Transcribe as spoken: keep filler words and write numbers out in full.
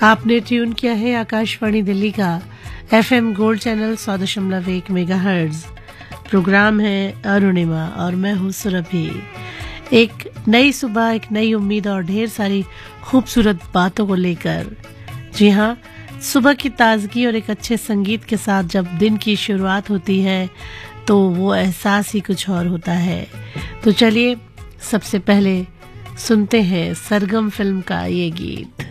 आपने ट्यून किया है आकाशवाणी दिल्ली का एफएम गोल्ड चैनल सौ दशमलव एक मेगाहर्ट्ज। प्रोग्राम है अरुणिमा और मैं हूँ सुरभि। एक नई सुबह, एक नई उम्मीद और ढेर सारी खूबसूरत बातों को लेकर। जी हाँ, सुबह की ताजगी और एक अच्छे संगीत के साथ जब दिन की शुरुआत होती है तो वो एहसास ही कुछ और होता है। तो चलिए सबसे पहले सुनते हैं सरगम फिल्म का ये गीत।